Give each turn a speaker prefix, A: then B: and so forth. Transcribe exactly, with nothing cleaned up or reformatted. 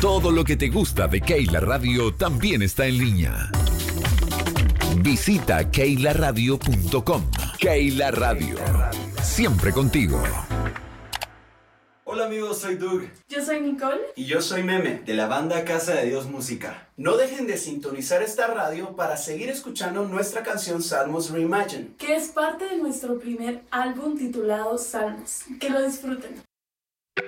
A: Todo lo que te gusta de Keila Radio también está en línea. Visita keila radio punto com. Keila Radio. Siempre contigo.
B: Hola amigos, soy Doug.
C: Yo soy Nicole.
B: Y yo soy Meme, de la banda Casa de Dios Música. No dejen de sintonizar esta radio para seguir escuchando nuestra canción Salmos Reimagined,
C: que es parte de nuestro primer álbum titulado Salmos. Que lo disfruten.